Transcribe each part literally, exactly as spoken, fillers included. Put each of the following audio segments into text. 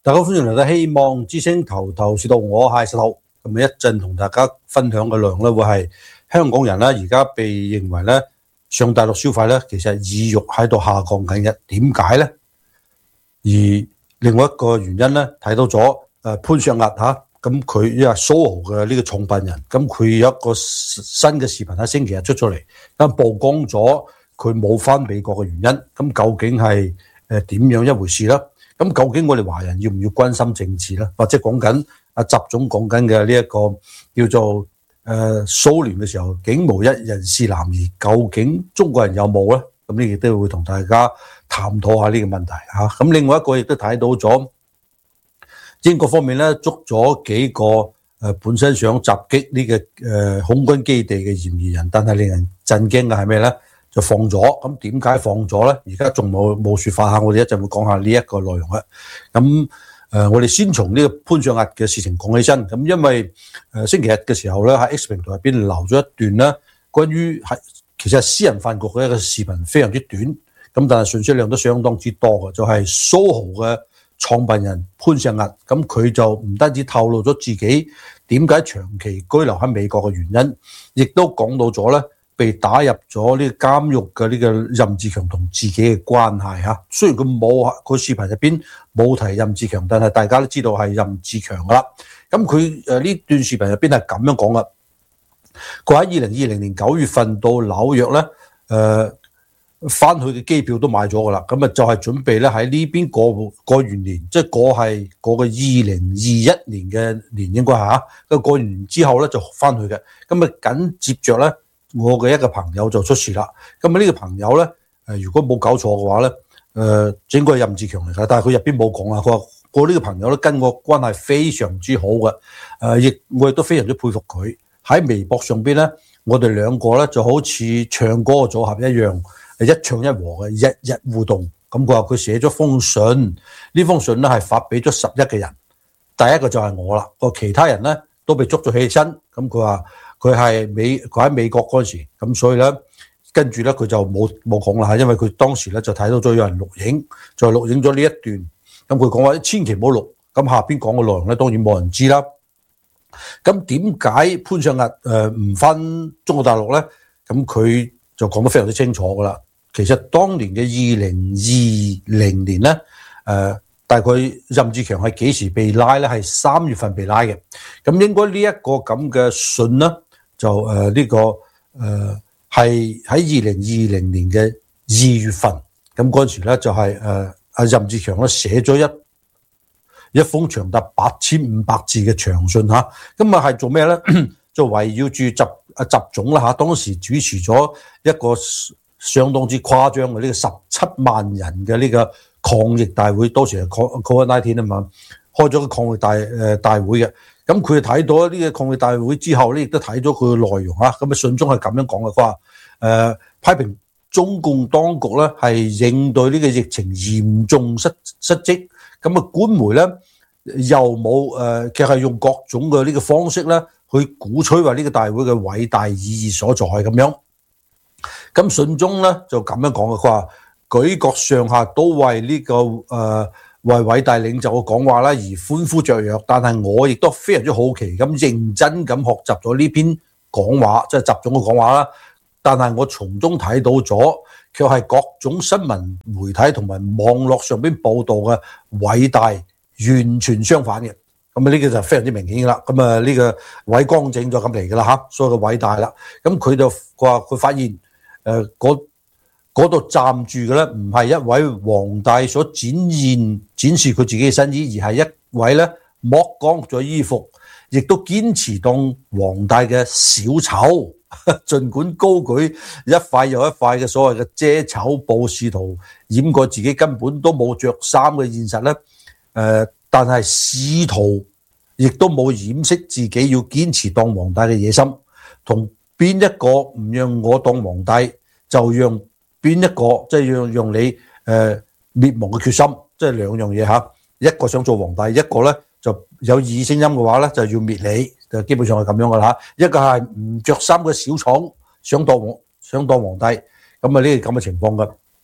大家歡迎嚟到希望之聲頭頭是道，我係石頭。咁一陣同大家分享嘅內容咧，會係香港人咧而家被認為咧上大陸消費咧，其實意欲喺度下降緊嘅。點解咧？而另外一個原因咧，睇到咗誒潘焯屹嚇，咁佢因為蘇豪嘅呢個創辦人，咁佢有一個新嘅視頻喺星期日出咗嚟，咁曝光咗佢冇返美國嘅原因。咁究竟係誒點樣一回事咧？咁究竟我哋華人要唔要關心政治咧？或者講緊阿習總講緊嘅呢一個叫做誒蘇聯嘅時候，竟無一人是男兒，究竟中國人有冇咧？咁呢亦都會同大家探討下呢個問題嚇。咁另外一個亦都睇到咗英國方面咧捉咗幾個誒本身想襲擊呢個誒空軍基地嘅嫌疑人，但係令人震驚嘅係咩咧？就放咗，咁點解放咗咧？而家仲冇冇説法嚇，我哋一陣會講下呢一個內容啦。咁誒、呃，我哋先從呢個潘焯屹嘅事情講起身。咁因為誒、呃、星期日嘅時候咧，喺 X 平台入邊留咗一段咧，關於係其實係私人飯局嘅一個視頻，非常之短，咁但係信息量都相當之多嘅，就係、是、蘇豪嘅創辦人潘焯屹。咁佢就唔單止透露咗自己點解長期居留喺美國嘅原因，亦都講到咗咧，被打入咗呢個監獄嘅呢個任志強同自己嘅關係嚇。雖然佢冇佢視頻入邊冇提任志強，但係大家都知道係任志強噶啦。咁佢誒呢段視頻入邊係咁樣講嘅，佢喺二零二零年九月份到紐約咧，誒翻去嘅機票都買咗噶啦。咁啊就係準備咧喺呢邊過過完年，即係過係過個二零二一年嘅年應該係嚇。咁過完年之後咧就翻去嘅。咁啊緊接着咧，我嘅一個朋友就出事啦。咁啊呢個朋友咧，誒如果冇搞錯嘅話咧，誒應該係任志強嚟㗎，但係佢入邊冇講啊。佢話我呢個朋友咧跟我關係非常之好嘅，誒亦我亦都非常之佩服佢。喺微博上邊咧，我哋兩個咧就好似唱歌嘅組合一樣，一唱一和嘅，日日互動。咁佢話佢寫咗封信，呢封信咧係發俾咗十一個人，第一個就係我啦。個其他人咧都被捉咗起身。咁佢話佢係美佢喺美國嗰陣時，咁所以咧跟住咧佢就冇冇講啦嚇，因為佢當時咧就睇到咗有人錄影，就錄影咗呢一段。咁佢講話千祈唔好錄。咁下邊講嘅內容咧當然冇人知啦。咁點解潘焯屹誒唔返中國大陸咧？咁佢就講得非常之清楚噶啦。其實當年嘅二零二零年咧，誒、呃、大概任志強係幾時被拉咧？係三月份被拉嘅。咁應該呢一個咁嘅信咧，就誒呢、呃這個誒係喺二零二零年嘅二月份。咁嗰陣時咧就係誒阿任志強咧寫咗一一封長達八千五百字嘅長信嚇，咁啊係做咩咧？就圍繞住習阿習總啦嚇，當時主持咗一個相當之誇張嘅呢個十七萬人嘅呢個抗疫大會，當時係 Covid 十九 啊嘛，開咗個抗疫大誒大會嘅。咁佢睇到呢個抗疫大會之後咧，亦都睇咗佢嘅內容嚇。咁啊信中係咁樣講嘅，佢話誒批評中共當局咧係應對呢個疫情嚴重失失職。咁啊，官媒咧又冇誒，其實係用各種嘅呢個方式咧，去鼓吹話呢個大會嘅偉大意義所在咁樣。咁信中咧就咁樣講嘅，佢話舉國上下都為呢、這個誒、呃、為偉大領袖嘅講話啦而歡呼雀躍，但係我亦都非常之好奇咁認真咁學習咗呢篇講話，即係習總嘅講話啦。但係我從中睇到咗，卻係各種新聞媒體同埋網絡上邊報導嘅偉大完全相反嘅。咁啊呢個就非常之明顯啦。咁啊呢個偉光正就咁嚟㗎啦嚇，所以佢偉大啦。咁佢就話佢發現誒嗰度站住嘅咧，唔係一位皇帝所展現展示佢自己嘅身衣，而係一位咧剝光咗衣服，亦都堅持當皇帝嘅小丑。儘管高舉一塊又一塊嘅所謂嘅遮醜布，試圖掩蓋自己根本都冇着衫嘅現實咧，誒，但係試圖亦都冇掩飾自己要堅持當皇帝嘅野心。同邊一個唔讓我當皇帝，就讓邊一個即係讓讓你誒滅亡嘅決心，即係兩樣嘢嚇。一個想做皇帝，一個咧就有異聲音嘅話咧，就要滅你。就基本上係咁樣噶啦，一個係唔着衫嘅小丑想當皇想當皇帝，咁啊呢個咁嘅情況噶。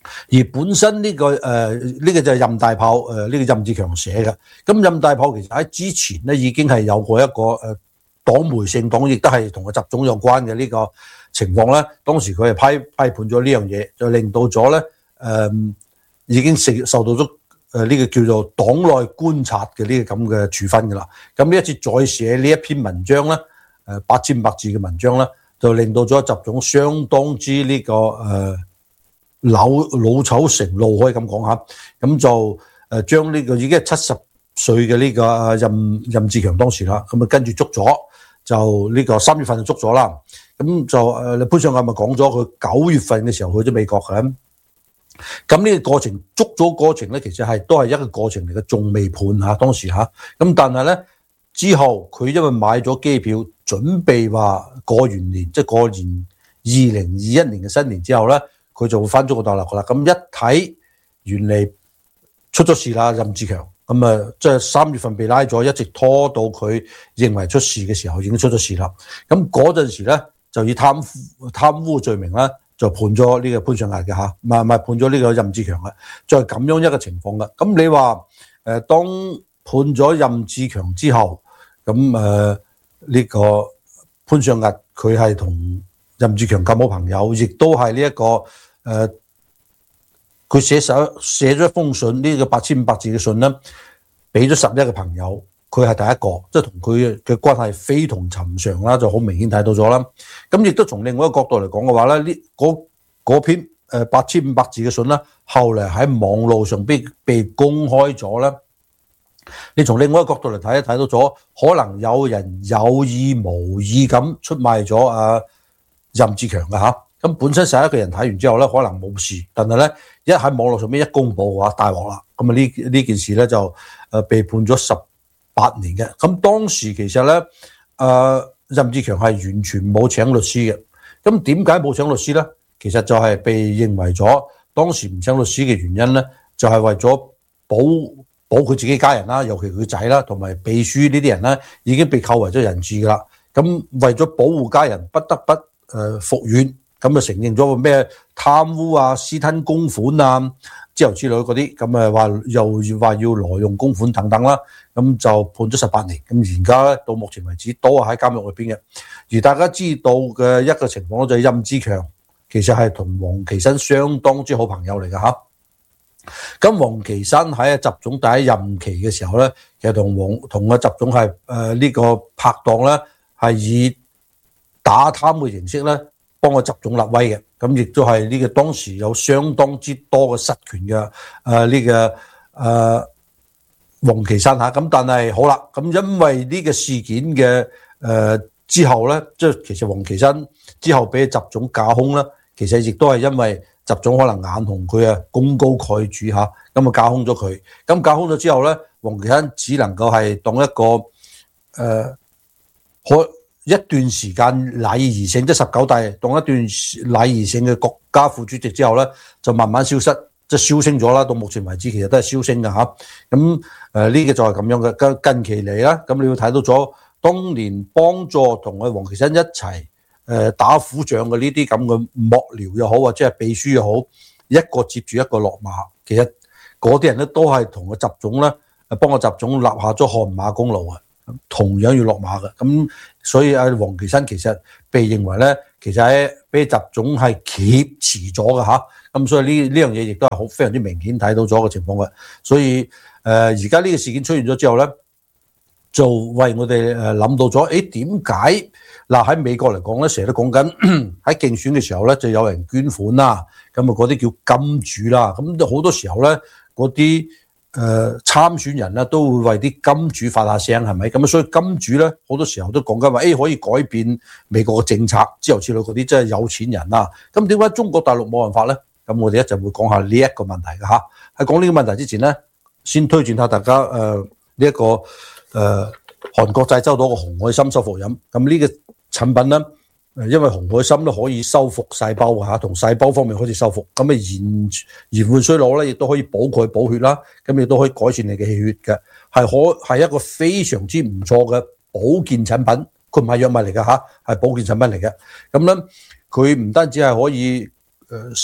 而本身呢、這個誒呢、呃這個就係任大炮誒呢、呃這個任志強寫嘅。咁任大炮其實喺之前咧已經係有過一個誒黨媒姓黨，亦都係同個習總有關嘅呢個情況咧。當時佢係批批判咗呢樣嘢，就令到咗咧誒已經受受到咗誒呢個叫做黨內觀察嘅呢個咁嘅處分㗎啦。咁呢一次再寫呢一篇文章咧，誒八千五百字嘅文章咧，就令到咗習總相當之呢、這個誒。呃老老丑成怒可以咁講下，咁就誒將呢個已經係七十歲嘅呢個任任志強當時啦，咁啊跟住捉咗，就呢個三月份就捉咗啦。咁就誒潘上亞咪講咗，佢九月份嘅時候去咗美國嘅。咁呢個過程捉咗過程咧，其實係都係一個過程嚟嘅，仲未判嚇當時嚇。咁但係咧之後佢因為買咗機票，準備話過完年，即係過完二零二一年嘅新年之後咧。佢就會翻中國大陸噶啦，咁一睇原嚟出咗事啦，任志強咁啊，即係三月份被拉咗，一直拖到佢認為出事嘅時候已經出咗事啦。咁嗰陣時咧就以貪貪污罪名咧就判咗呢個潘上亞嘅嚇，唔係唔係判咗呢個任志強嘅，就係咁樣一個情況嘅。咁你話誒當判咗任志強之後，咁誒呢個潘上亞佢係同任志強咁好朋友，亦都係呢一個誒，佢、呃、寫手寫咗一封信，呢、這個八千五百字嘅信咧，俾咗十一個朋友，佢係第一個，即係同佢嘅關係非同尋常啦，就好明顯睇到咗啦。咁亦都從另外一個角度嚟講嘅話咧，呢嗰篇誒八千五百字嘅信咧，後嚟喺網路上邊被公開咗咧。你從另外一個角度嚟睇，睇到咗可能有人有意無意咁出賣咗啊任志強嘅嚇，咁本身十一個人睇完之後咧，可能冇事，但係咧一喺網絡上面一公佈嘅話，大鑊啦！咁啊呢呢件事咧就誒被判咗十八年嘅。咁當時其實咧，誒、呃、任志強係完全冇請律師嘅。咁點解冇請律師咧？其實就係被認為咗當時唔請律師嘅原因咧，就係、是、為咗保保佢自己家人啦，尤其佢仔啦，同埋秘書呢啲人咧已經被扣為咗人質噶啦。咁為咗保護家人，不得不誒服軟，咁啊承認咗個咩貪污啊、私吞公款啊之後之類嗰啲，咁啊話又話要挪用公款等等啦，咁就判咗十八年。咁而家咧到目前為止都係喺監獄裏邊嘅。而大家知道嘅一個情況就係任志強其實係同王岐山相當之好朋友嚟嘅嚇。咁王岐山喺阿習總第一任期嘅時候咧，其實同王同阿習總係誒呢個拍檔咧，係以打貪嘅形式咧，幫我習總立威嘅，咁亦都係呢個當時有相當之多嘅實權嘅誒呢個誒王岐山嚇，咁但係好啦，咁因為呢個事件嘅誒、呃、之後咧，即係其實王岐山之後俾習總架空啦，其實亦都係因為習總可能眼紅佢啊功高蓋主嚇，咁啊架空咗佢，咁架空咗之後咧，王岐山只能夠係當一個誒可。呃一段時間禮儀性，即係十九大當一段禮儀性嘅國家副主席之後咧，就慢慢消失，即係銷聲咗啦。到目前為止，其實都係銷聲嘅嚇。咁誒呢個就係咁樣嘅。近期嚟啦，咁你要睇到咗當年幫助同佢王岐山一齊誒打虎仗嘅呢啲咁嘅幕僚又好，或者係秘書又好，一個接住一個落馬。其實嗰啲人咧都係同個習總咧，幫個習總立下咗汗馬功勞啊！同樣要落馬嘅，咁所以阿王岐山其實被認為咧，其實喺俾習總係挾持咗嘅嚇，咁所以呢呢樣嘢亦都係好非常之明顯睇到咗個情況嘅。所以誒而家呢個事件出現咗之後咧，就為我哋誒諗到咗，誒點解嗱喺美國嚟講咧，成日都講緊喺競選嘅時候咧，就有人捐款啦，咁啊嗰啲叫金主啦，咁好多時候咧嗰啲。誒、呃、參選人咧都會為啲金主發下聲，係咪咁啊？所以金主咧好多時候都講緊話，誒可以改變美國嘅政策之後之類嗰啲，真係有錢人啦。咁點解中國大陸冇辦法咧？咁我哋一陣會講下呢一個問題嘅嚇。喺講呢個問題之前咧，先推薦下大家誒呢一個誒、呃、韓國濟州島嘅紅海參修復飲。咁呢個產品咧。誒，因為紅海參都可以修復細胞嘅嚇，同細胞方面開始修復，咁啊延延緩衰老咧，亦都可以補鈣補血啦，咁亦都可以改善你嘅氣血嘅，係可係一個非常之唔錯嘅保健產品，佢唔係藥物嚟嘅嚇，係保健產品嚟嘅。咁咧，佢唔單止係可以誒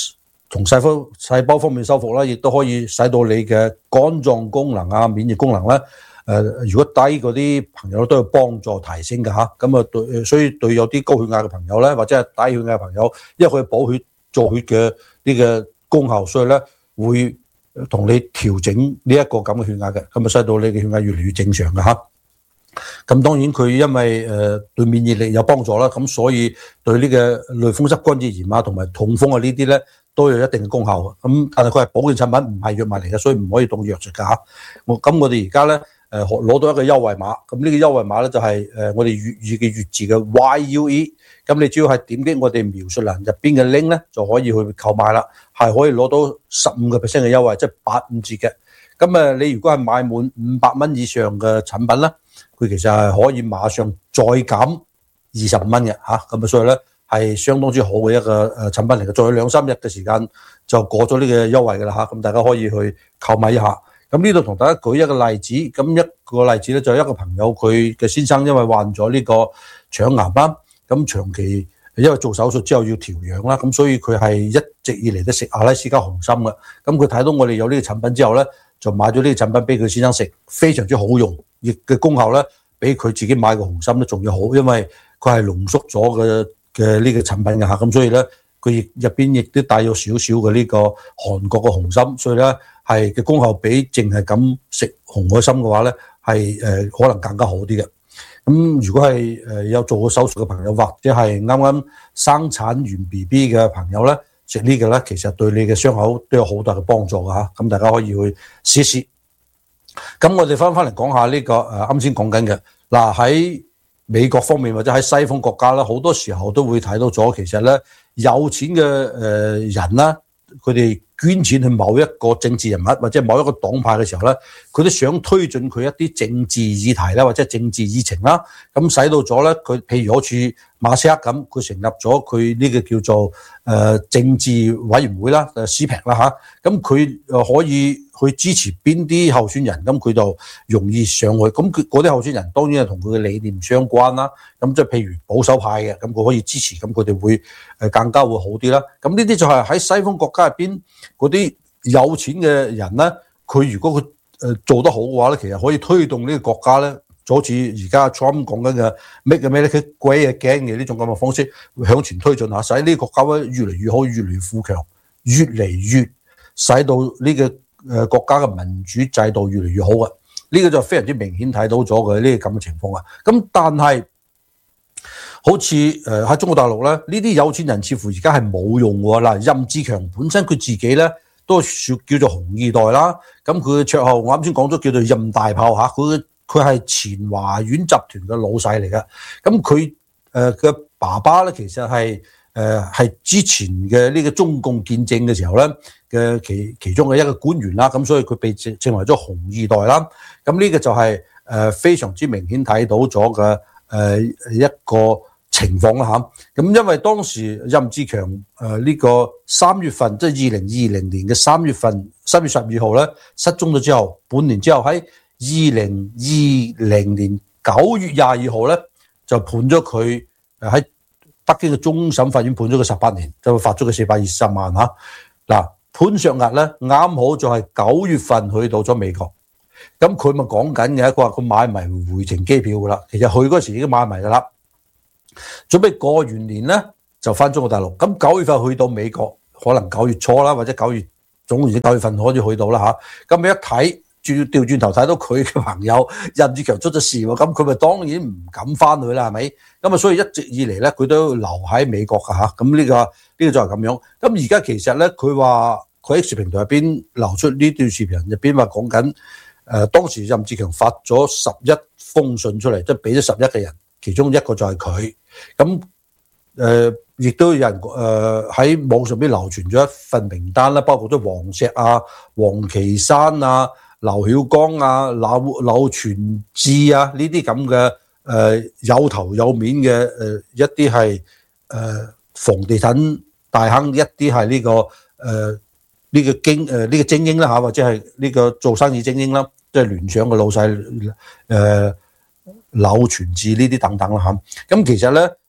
同細胞細胞方面修復啦，亦都可以使到你嘅肝臟功能啊、免疫功能咧，誒、呃，如果低嗰啲朋友都有幫助提升嘅嚇。咁啊對，所以對有啲高血壓嘅朋友咧，或者係低血壓嘅朋友，因為佢補血造血嘅呢個功效，所以咧會同你調整呢一個咁嘅血壓嘅，咁啊使到你嘅血壓越嚟越正常嘅嚇。咁當然佢因為誒、呃、對免疫力有幫助啦，咁所以對呢個類風濕關節炎啊同埋痛風啊呢啲咧都有一定嘅功效嘅。咁但係佢係保健產品，唔係藥物嚟嘅，所以唔可以當藥食㗎嚇。我咁我哋而家咧誒攞到一個優惠碼，咁呢個優惠碼咧就係、是、誒、呃、我哋粵語嘅粵字嘅 Y U E， 咁你只要係點擊我哋描述欄入邊嘅 link 咧，就可以去購買啦，係可以攞到十五個 percent 嘅優惠，即係八五折嘅。咁誒你如果係買滿五百蚊以上嘅產品咧，佢其實係可以馬上再減二十五蚊嘅嚇，咁啊所以咧係相當之好嘅一個誒產品嚟嘅，再有兩三日嘅時間就過咗呢個優惠㗎啦嚇，咁大家可以去購買一下。咁呢度同大家舉一個例子，咁一個例子咧就係一個朋友佢嘅先生因為患咗呢個腸癌啦，咁長期因為做手術之後要調養啦，咁所以佢係一直以嚟都食阿拉斯加紅參嘅，咁佢睇到我哋有呢個產品之後咧，就買咗呢個產品俾佢先生食，非常之好用。亦嘅功效咧，比佢自己買嘅紅參都仲要好，因為佢係濃縮咗嘅嘅呢個產品嘅嚇，咁所以咧佢亦入邊亦都帶有少少嘅呢個韓國嘅紅參，所以咧係嘅功效比淨係咁食紅海參嘅話咧係誒可能更加好啲嘅。咁如果係誒有做過手術嘅朋友，或者係啱啱生產完 B B 嘅朋友咧，食呢個咧其實對你嘅傷口都有好大嘅幫助嘅嚇，咁大家可以去試試。咁我哋翻翻嚟講下呢個誒啱先講緊嘅嗱，喺美國方面或者喺西方國家啦，好多時候都會睇到咗，其實咧有錢嘅誒人啦，佢哋捐錢去某一個政治人物或者某一個黨派嘅時候咧，佢都想推進佢一啲政治議題啦或者政治議程啦，咁使到咗咧佢譬如好似馬斯克咁，佢成立咗佢呢個叫做誒、呃、政治委員會啦，誒 C PAC 啦嚇，咁佢誒可以去支持邊啲候選人，咁佢就容易上去。咁佢嗰啲候選人當然係同佢嘅理念相關啦。咁即係譬如保守派嘅，咁佢可以支持，咁佢哋會誒更加會好啲啦。咁呢啲就係喺西方國家入邊嗰啲有錢嘅人咧，佢如果佢誒做得好嘅話咧，其實可以推動呢個國家咧，就好似而家 Trump 講緊嘅 Make America Great Again 嘅呢種咁嘅方式向前推進下，使呢個國家咧越嚟越好，越嚟越富強，越嚟越使到呢個誒國家嘅民主制度越嚟越好嘅，呢個就非常之明顯睇到咗嘅呢個咁嘅情況啊。咁但係好似誒喺中國大陸咧，呢啲有錢人似乎而家係冇用喎。嗱，任志強本身佢自己咧都叫叫做紅二代啦，咁佢嘅綽號我啱先講咗叫做任大炮嚇，佢佢係前華苑集團嘅老細嚟嘅。咁佢誒嘅爸爸咧其實係誒係之前嘅呢個中共建政嘅時候咧嘅其其中嘅一個官員啦，咁所以佢被稱稱為咗紅二代啦。咁呢個就係誒非常之明顯睇到咗嘅誒一個情況啦嚇。咁因為當時任志強誒呢個三月份，即係二零二零年嘅三月份，三月十二號咧失蹤咗之後，半年之後喺二零二零年九月廿二號咧就判咗佢誒喺北京嘅終審法院判咗佢十八年，就發咗佢四百二十萬嚇。嗱，潘石屹咧啱好就係九月份去到咗美國，咁佢咪講緊嘅，佢話佢買埋回程機票噶啦，其實去嗰時已經買埋噶啦，準備過完年咧就翻中國大陸。咁九月份去到美國，可能九月初啦，或者九月總言之九月份可以去到啦嚇。咁你一睇轉調轉頭睇到佢嘅朋友任志強出咗事喎，咁佢咪當然唔敢翻去啦，係咪？咁啊，所以一直以嚟咧，佢都留喺美國噶嚇。咁呢個呢個就係咁樣。咁而家其實咧，佢話佢喺 X 平台入邊流出呢段視頻入邊話講緊誒，當時任志強發咗十一封信出嚟，即係俾咗十一個人，其中一個就係佢。咁誒，亦都有人誒喺網上邊流傳咗一份名單啦，包括咗黃石啊、黃岐山啊、劉曉江啊、柳柳傳志啊呢啲咁嘅誒有頭有面嘅誒、呃、一啲係誒房地產大亨，一啲係呢個誒呢、呃這個精誒呢個精英啦嚇，或者係呢個做生意精英啦，即係聯想嘅老細誒、呃、柳傳志呢啲等等啦嚇。咁其實咧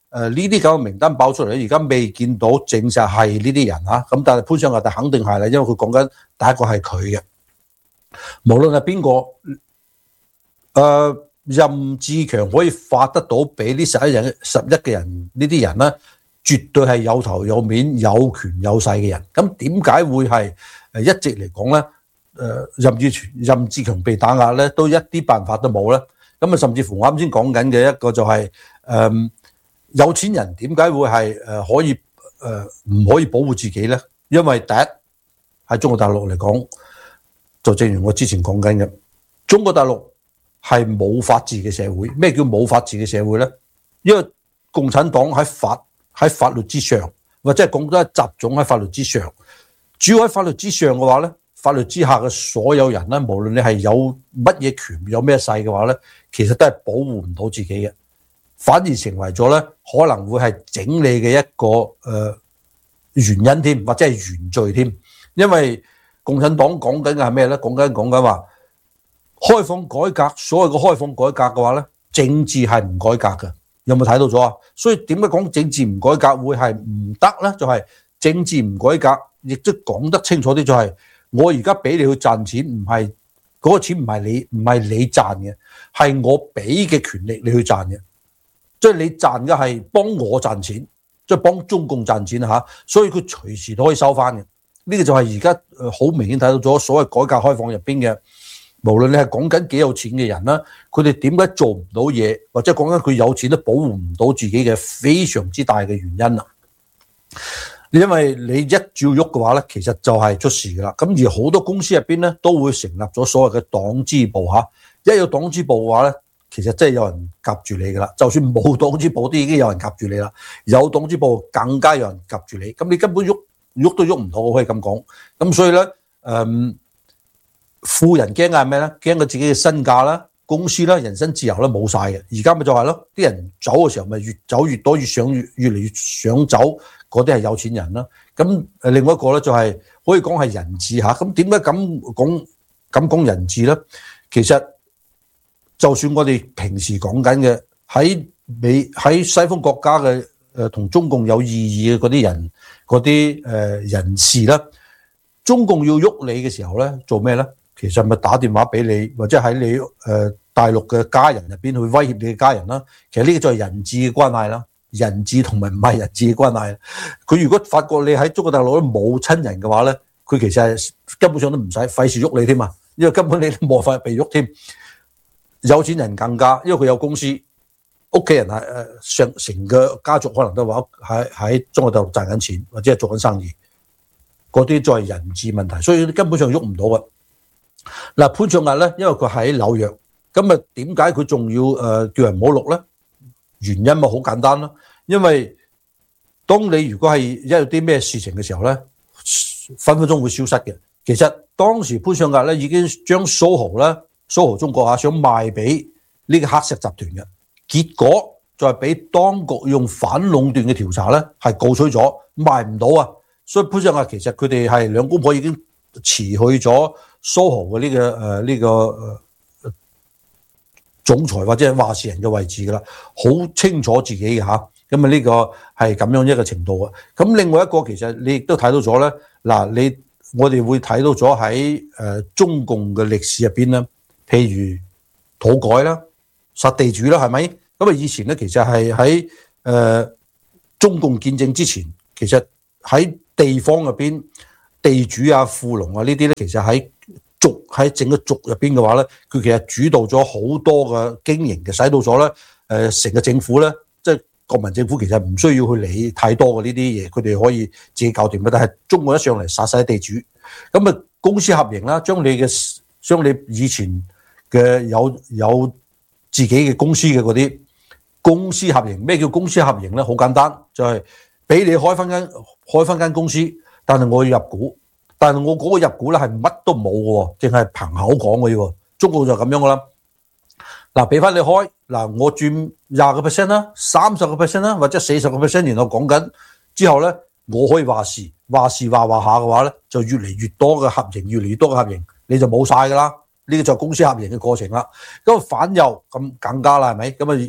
誒呢啲咁嘅名單爆出嚟，而家未見到證實係呢啲人嚇，咁但係潘上亞就肯定係啦，因為佢講緊第一個係佢嘅，無論係邊個，誒任志強可以發得到俾呢十一人十一嘅人呢啲人咧，絕對係有頭有面、有權有勢嘅人。咁點解會係誒一直嚟講咧？誒任志全任志強被打壓咧，都一啲辦法都冇咧。咁啊，甚至乎我啱先講緊嘅一個就係、是、誒。呃有錢人點解會係誒可以誒唔可以保護自己咧？因為第一喺中國大陸嚟講，就正如我之前講緊嘅，中國大陸係冇法治嘅社會。咩叫冇法治嘅社會咧？因為共產黨喺法喺法律之上，或者係講得習總喺法律之上。主要喺法律之上嘅話咧，法律之下嘅所有人咧，無論你係有乜嘢權有咩勢嘅話咧，其實都係保護唔到自己嘅。反而成為咗咧，可能會係整理嘅一個誒、呃、原因添，或者係原罪添。因為共產黨講緊嘅係咩咧？講緊講緊話開放改革，所謂嘅開放改革嘅話咧，政治係唔改革嘅。有冇睇到咗啊？所以點解講政治唔改革會係唔得咧？就係、是、政治唔改革，亦都講得清楚啲，就係我而家俾你去賺錢，唔係嗰個錢唔係你唔係你賺嘅，係我俾嘅權力你去賺嘅。即係你賺嘅係幫我賺錢，即係幫中共賺錢嚇，所以佢隨時都可以收翻嘅。呢個就係而家好明顯睇到咗所謂改革開放入邊嘅，無論你係講緊幾有錢嘅人啦，佢哋點解做唔到嘢，或者講緊佢有錢都保護唔到自己嘅非常之大嘅原因啦。因為你一照喐嘅話咧，其實就係出事噶啦。咁而好多公司入邊咧都會成立咗所謂嘅黨支部嚇，一有黨支部嘅話咧，其實真係有人夾住你噶啦，就算冇黨支部都已經有人夾住你啦，有黨支部更加有人夾住你，咁你根本喐喐都喐唔到，我可以咁講。咁所以咧，誒、嗯，富人驚嘅係咩咧？驚佢自己嘅身價啦、公司啦、人身自由啦冇晒嘅。而家咪就係咯，啲人走嘅時候咪越走越多，越想越越嚟越想走，嗰啲係有錢人啦。咁誒，另外一個咧就係、是、可以講係人治嚇。咁點解咁講咁講人治咧？其實就算我哋平時講緊嘅喺美喺西方國家嘅誒同中共有異議嘅嗰啲人嗰啲誒人士啦，中共要喐你嘅時候咧，做咩咧？其實咪打電話俾你，或者喺你誒、呃、大陸嘅家人入邊去威脅你嘅家人啦。其實呢個就係人治嘅關係啦，人治同埋唔係人治嘅關係。佢如果發覺你喺中國大陸都冇親人嘅話咧，佢其實係根本上都唔使費事喐你添嘛，因為根本你冇法被喐添。有錢人更加，因為佢有公司，屋企人係誒上成個家族可能都話喺喺中國大陸賺緊錢，或者係做緊生意，嗰啲再係人治問題，所以根本上喐唔到嘅。嗱，潘卓屹咧，因為佢喺紐約，咁啊點解佢仲要誒叫人唔好錄咧？原因咪好簡單咯，因為當你如果係一有啲咩事情嘅時候咧，分分鐘會消失嘅。其實當時潘卓屹咧已經將蘇豪咧。蘇豪中國啊，想賣俾呢個黑石集團嘅，結果就係俾當局用反壟斷嘅調查咧，係告取咗，賣唔到啊！所以潘卓屹其實佢哋係兩公婆已經辭去咗蘇豪嘅呢、這個誒呢、呃這個誒、呃、總裁或者係話事人嘅位置噶啦，好清楚自己嘅吓，咁啊呢個係咁樣一個程度啊。咁另外一個其實你亦都睇到咗咧，嗱你我哋會睇到咗喺誒中共嘅歷史入邊咧。譬如土改啦、殺地主啦，係咪？咁啊，以前咧其實係喺誒中共建政之前，其實喺地方入邊，地主啊、富農啊呢啲咧，其實喺族喺整個族入邊嘅話咧，佢其實主導咗好多嘅經營嘅，使到咗咧誒成個政府咧，即係國民政府其實唔需要去理太多嘅呢啲嘢，佢哋可以自己搞掂嘅。但係中國一上嚟殺晒地主，咁啊公司合營啦，將你嘅將你以前嘅有有自己嘅公司嘅嗰啲公司合營，咩叫公司合營咧？好簡單，就係、是、俾你開翻間開翻間公司，但係我要入股，但係我嗰個入股咧係乜都冇嘅，淨係憑口講嘅喎。中國就咁樣噶啦。嗱，俾翻你開，嗱我轉廿個 percent 啦，三十個 percent 啦，或者四十個 percent，然後講緊之後咧，我可以話事話事話話下嘅話咧，就越嚟越多嘅合營，越嚟越多嘅合營，你就冇晒噶啦。呢個就係公司合營嘅過程啦。咁反右咁更加啦，係咪？咁啊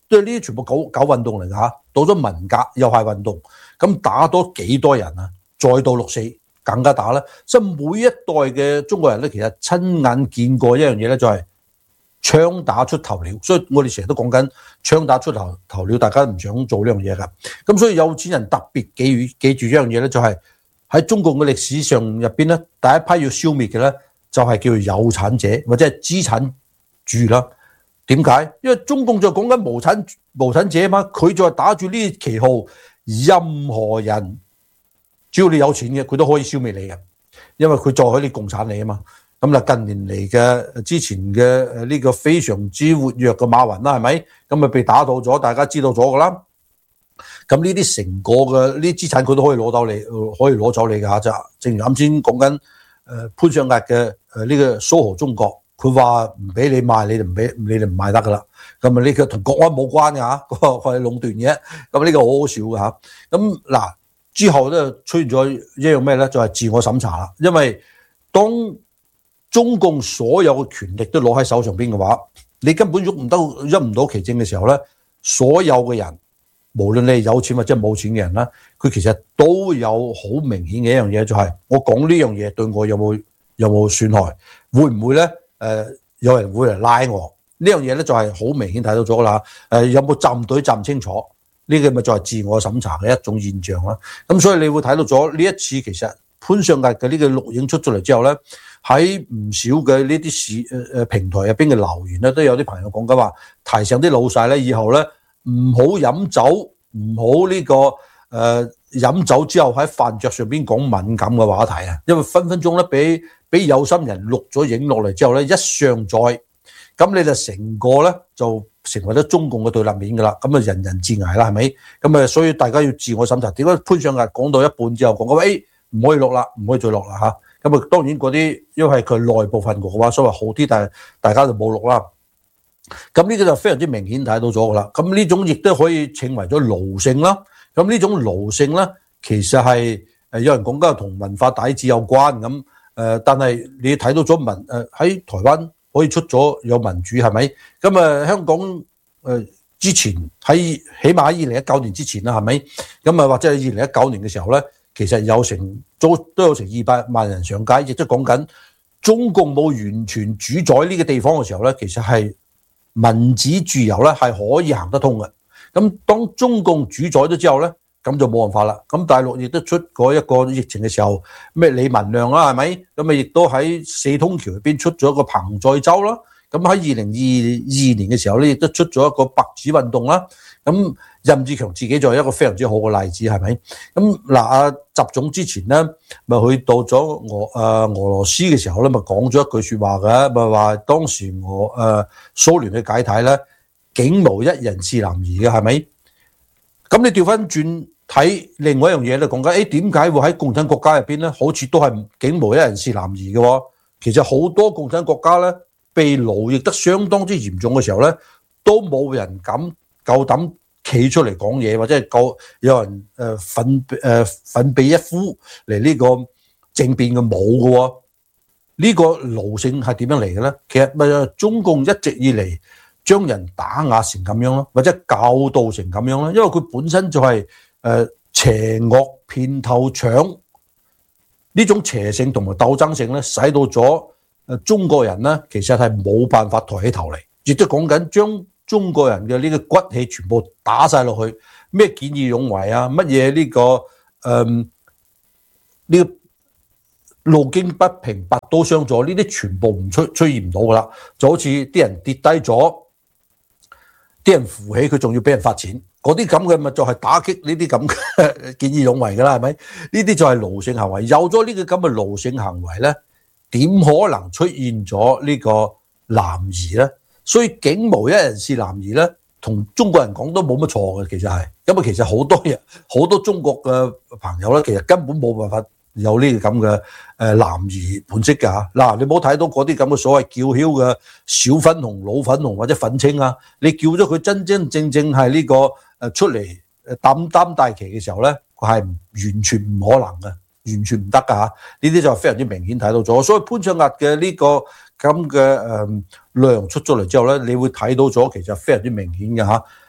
都係呢啲全部搞搞運動嚟㗎嚇。到咗文革又係運動，咁打多幾多人啊？再到六四更加打啦。所以每一代嘅中國人咧，其實親眼見過一樣嘢咧，就係槍打出頭鳥。所以我哋成日都講緊槍打出頭頭鳥，大家唔想做呢樣嘢㗎。咁所以有錢人特別記住記住一樣嘢咧，就係喺中國嘅歷史上入邊咧，第一批要消滅嘅咧，就係叫做有產者或者係資產主義啦。點解？因為中共就講緊無產無產者嘛，佢就係打住呢啲旗號，任何人只要你有錢嘅，佢都可以消滅你嘅，因為佢再可以共產你啊嘛。咁啦，近年嚟嘅之前嘅呢個非常之活躍嘅馬雲啦，係咪？咁咪被打倒咗，大家知道咗噶啦。咁呢啲成果嘅呢啲資產，佢都可以攞到你，可以攞走你㗎嚇。就正如啱先講緊誒潘上壓嘅誒呢個蘇豪中國。佢話唔俾你賣，你哋唔俾，你哋唔賣得噶啦。咁啊，呢個同國安冇關嘅嚇，個係壟斷嘅。咁呢個好好笑嘅嚇。咁嗱之後咧出現咗一樣咩咧？就係自我審查啦。因為當中共所有嘅權力都攞喺手上邊嘅話，你根本喐唔得，喐唔到其政嘅時候咧，所有嘅人，無論你係有錢或者冇錢嘅人啦，佢其實都有好明顯嘅一樣嘢，就係我講呢樣嘢對我有冇有冇損害，會唔會咧？誒、呃、有人會嚟拉我呢樣嘢咧，就係好明顯睇到咗噶啦。誒、呃、有冇站隊站清楚呢、這個咪就係自我審查嘅一種現象啦。咁所以你會睇到咗呢一次，其實潘上壓嘅呢個錄影出咗嚟之後咧，喺唔少嘅呢啲市誒誒平台入邊嘅留言咧，都有啲朋友講緊話，提醒啲老細咧，以後咧唔好飲酒，唔好呢個誒飲、呃、酒之後喺飯桌上邊講敏感嘅話題啊，因為分分鐘咧俾。俾有心人錄咗影落嚟之後咧，一上載，咁你就成個咧就成為咗中共嘅對立面噶啦，咁啊人人自危啦，係咪？咁啊，所以大家要自我審查。點解潘上壓講到一半之後講講，誒唔可以錄啦，唔可以再錄啦嚇？咁啊，當然嗰啲因為係佢內部份局嘅話，所謂好啲，但係大家就冇錄啦。咁呢個就非常之明顯睇到咗噶啦。咁呢種亦都可以稱為咗奴性啦。咁呢種奴性咧，其實係誒有人講緊同文化底子有關咁。誒、呃，但係你睇到咗民誒喺台灣可以出咗有民主係咪？咁啊、呃、香港誒、呃、之前喺起碼喺二零一九年之前啦係咪？咁啊或者係二零一九年嘅時候咧，其實有成都都有成二百萬人上街，亦都講緊中共冇完全主宰呢個地方嘅時候咧，其實係民主自由咧係可以行得通嘅。咁當中共主宰咗之後咧，咁就冇辦法啦。咁大陸亦都出過一個疫情嘅時候，咩李文亮啦，係咪？咁啊，亦都喺四通橋入邊出咗一個彭載舟啦。咁喺二零二二年嘅時候咧，亦都出咗一個白紙運動啦。咁任志強自己就係一個非常之好嘅例子，係咪？咁嗱，阿習總之前咧，咪去到咗俄誒俄羅斯嘅時候咧，咪講咗一句説話嘅，咪話當時我誒蘇聯嘅解體咧，竟無一人是男兒嘅，係咪？咁你調翻轉睇另外一樣嘢咧，講緊誒點解會喺共產國家入邊咧，好似都係竟無一人是男兒嘅喎？其實好多共產國家咧，被奴役得相當之嚴重嘅時候咧，都冇人敢夠膽企出嚟講嘢，或者係夠有人誒奮誒奮臂一呼嚟呢個政變嘅冇嘅喎。呢個奴性係點樣嚟嘅咧？其實咪中共一直以嚟將人打壓成咁樣咯，或者教導成咁樣咯，因為佢本身就係誒邪惡遍透腸呢種邪性同埋鬥爭性咧，使到咗誒中國人咧，其實係冇辦法抬起頭嚟，亦都講緊將中國人嘅呢個骨氣全部打晒落去，咩見義勇為啊，乜嘢呢個誒呢個路見不平拔刀相助，呢啲全部唔出出現唔到噶啦，就好似啲人跌低咗，啲人扶起佢，仲要俾人罰錢，嗰啲咁嘅咪就係打擊呢啲咁嘅見義勇為噶啦，係咪？呢啲就係奴性行為。有咗呢個咁嘅奴性行為咧，點可能出現咗呢個男兒咧？所以竟無一人是男兒咧，同中國人講都冇乜錯嘅，其實係。咁啊，其實好多人好多中國嘅朋友咧，其實根本冇辦法有呢個咁嘅誒男兒本色㗎。嗱，你冇睇到嗰啲咁嘅所謂叫囂嘅小粉紅、老粉紅或者粉青啊，你叫咗佢真真正正係呢個誒出嚟誒擔擔大旗嘅時候咧，佢係完全唔可能嘅，完全唔得㗎嚇。呢啲就係非常之明顯睇到咗。所以潘上壓嘅呢個咁嘅誒內容出咗嚟之後咧，你會睇到咗其實非常之明顯嘅嚇。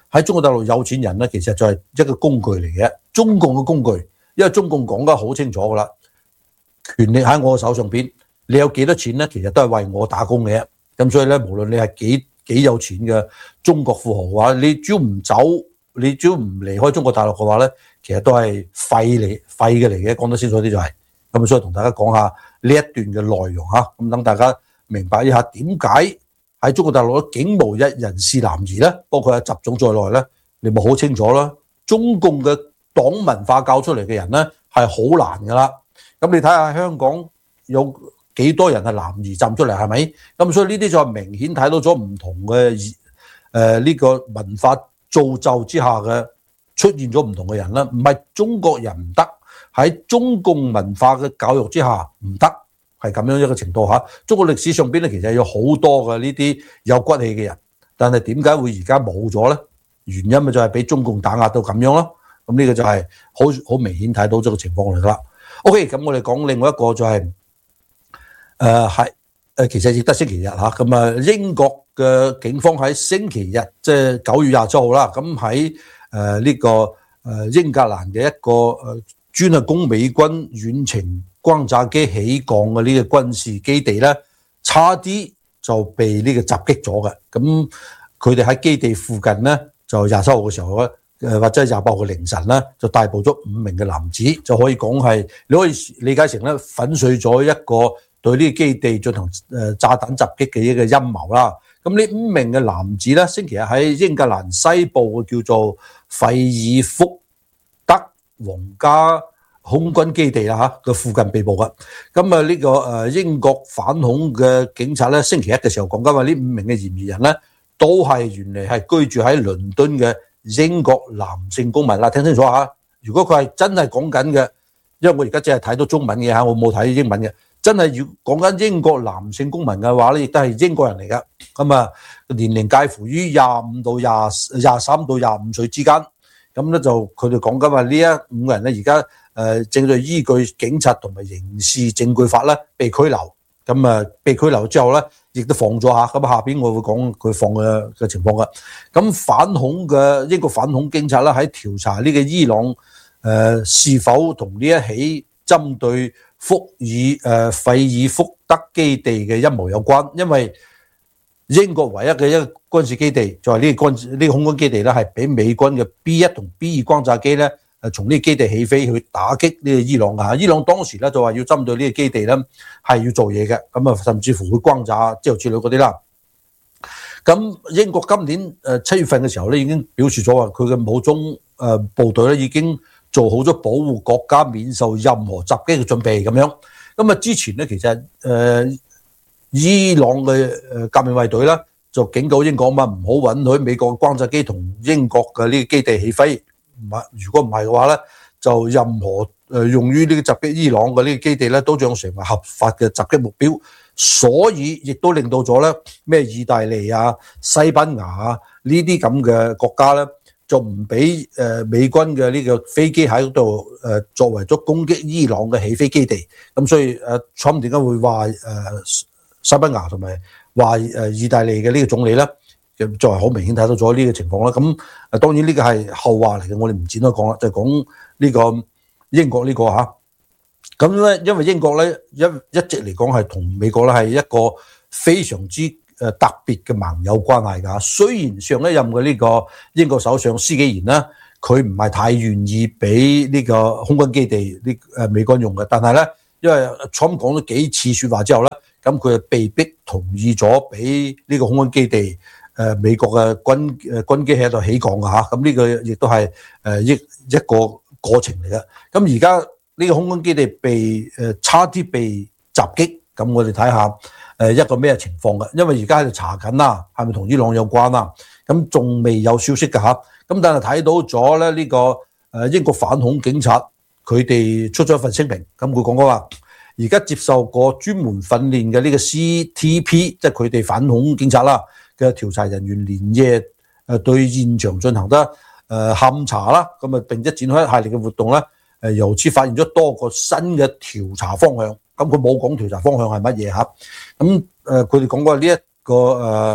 喺中國大陸有錢人咧，其實就係一個工具嚟嘅，中共嘅工具，因為中共講得好清楚噶啦，權力喺我手上邊，你有幾多錢咧，其實都係為我打工嘅。咁所以咧，無論你係幾幾有錢嘅中國富豪嘅話，你只要唔走，你只要唔離開中國大陸嘅話咧，其實都係廢嚟廢嘅嚟嘅。講得清楚啲就係、是、咁，所以同大家講下呢一段嘅內容嚇，咁等大家明白一下點解喺中國大陸竟無一人是男兒咧，包括係習總在內咧，你咪好清楚啦。中共嘅黨文化教出嚟嘅人咧係好難噶啦。咁你睇下香港有幾多人係男兒站出嚟係咪？咁所以呢啲就係明顯睇到咗唔同嘅誒呢個文化造就之下嘅出現咗唔同嘅人啦。唔係中國人唔得，喺中共文化嘅教育之下唔得，係咁樣一個程度嚇。中國歷史上邊咧其實有好多嘅呢啲有骨氣嘅人，但係點解會而家冇咗咧？原因咪就係俾中共打壓到咁樣咯。咁呢個就係好好明顯睇到咗個情況嚟噶啦。OK， 咁我哋講另外一個就係誒係誒，其實亦得星期日嚇。咁啊，英國嘅警方喺星期日即係九月廿七號啦。咁喺誒呢個誒英格蘭嘅一個誒專係供美軍遠程轟炸機起降嘅呢個軍事基地咧，差啲就被呢個襲擊咗嘅。咁佢哋喺基地附近咧，就廿七號嘅時候咧，誒或者廿八號嘅凌晨咧，就逮捕咗五名嘅男子，就可以講係你可以理解成咧粉碎咗一個對呢個基地進行誒炸彈襲擊嘅一個陰謀啦。咁呢五名嘅男子咧，星期日喺英格蘭西部嘅叫做費爾福德皇家空軍基地啦嚇嘅附近被捕嘅。咁啊呢個誒英國反恐嘅警察咧，星期一嘅時候講緊話呢五名嘅嫌疑人咧，都係原嚟係居住喺倫敦嘅英國男性公民啦。聽清楚嚇，如果佢係真係講緊嘅，因為我而家只係睇到中文嘅嚇，我冇睇英文嘅。真係要講緊英國男性公民嘅話咧，亦都係英國人嚟嘅。咁啊，年齡介乎於廿五到廿廿三到廿五歲之間。咁咧就佢哋講緊話呢一五個人咧，而家誒正在依據警察同埋刑事證據法咧被拘留。咁啊，被拘留之後咧，亦都放咗下。咁下邊我會講佢放嘅嘅情況嘅。咁反恐嘅英國反恐警察咧喺調查呢個伊朗誒、呃、是否同呢一起針對福爾誒費爾福德基地嘅陰謀有關，因為英國唯一嘅一個軍事基地就係呢個軍呢、呢個空軍基地咧，係俾美軍嘅 B 一同 B 二轟炸機咧誒從呢個基地起飛去打擊呢個伊朗嘅嚇。伊朗當時咧就話要針對呢個基地咧係要做嘢嘅，咁啊甚至乎會轟炸之後之類嗰啲啦。咁英國今年誒七月份嘅時候咧已經表示咗話佢嘅武裝誒部隊咧已經做好咗保護國家免受任何襲擊嘅準備咁樣。咁啊之前咧其實誒、呃、伊朗嘅誒革命衛隊咧就警告英國嘛，唔好允許美國嘅轟炸機同英國嘅呢個基地起飛。唔係，如果唔係嘅話咧，就任何誒用於呢個襲擊伊朗嘅呢個基地咧，都將成為合法嘅襲擊目標。所以亦都令到咗咧咩意大利啊、西班牙啊呢啲咁嘅國家咧，就唔俾誒美軍嘅呢個飛機喺嗰度誒作為咗攻擊伊朗嘅起飛基地。咁所以誒 Trump 點解會話誒西班牙同埋話誒意大利嘅呢個總理咧，作為好明顯睇到咗呢個情況啦。咁誒當然呢個係後話嚟嘅，我哋唔展開講啦，就係講呢個英國呢個嚇。咁咧，因為英國咧一一直嚟講係同美國咧係一個非常之誒特別嘅盟友關係㗎。雖然上一任嘅呢個英國首相施紀賢咧，佢唔係太願意俾呢個空軍基地呢誒美軍用嘅，但係咧，因為 Trump 講咗幾次説話之後咧，咁佢就被逼同意咗俾呢個空軍基地誒美國嘅軍誒軍機喺度起降㗎嚇。咁呢個亦都係誒一一個過程嚟嘅。咁而家呢個空軍基地被誒差啲被襲擊，咁我哋睇下誒一個咩情況嘅，因為而家喺度查緊啦，係咪同伊朗有關啦？咁仲未有消息㗎嚇，咁但係睇到咗咧呢個誒英國反恐警察佢哋出咗一份聲明，咁佢講講話，而家接受過專門訓練嘅呢個 C T P， 即係佢哋反恐警察啦嘅調查人員，連夜誒對現場進行得誒勘查啦，咁啊並且展開一系列嘅活動咧。誒由此發現咗多個新嘅調查方向，咁佢冇講調查方向係乜嘢嚇，咁誒佢哋講過呢一個誒